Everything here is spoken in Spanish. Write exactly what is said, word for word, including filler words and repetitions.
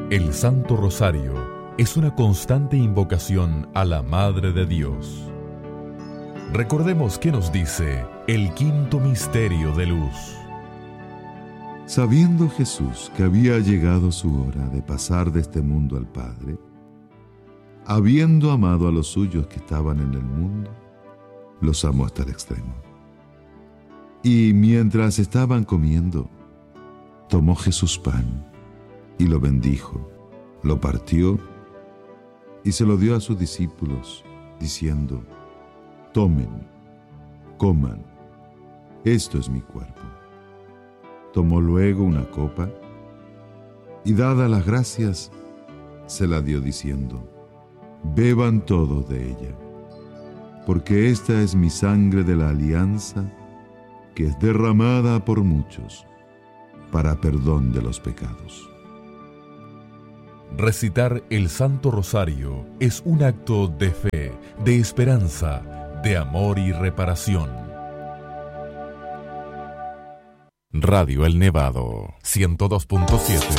El Santo Rosario es una constante invocación a la Madre de Dios. Recordemos qué nos dice el quinto misterio de luz. Sabiendo Jesús que había llegado su hora de pasar de este mundo al Padre, habiendo amado a los suyos que estaban en el mundo, los amó hasta el extremo. Y mientras estaban comiendo, tomó Jesús pan y lo bendijo, lo partió y se lo dio a sus discípulos, diciendo: tomen, coman, esto es mi cuerpo. Tomó luego una copa y, dadas las gracias, se la dio diciendo: beban todos de ella, porque esta es mi sangre de la alianza, que es derramada por muchos para perdón de los pecados. Recitar el Santo Rosario es un acto de fe, de esperanza, de amor y reparación. Radio El Nevado, ciento dos punto siete.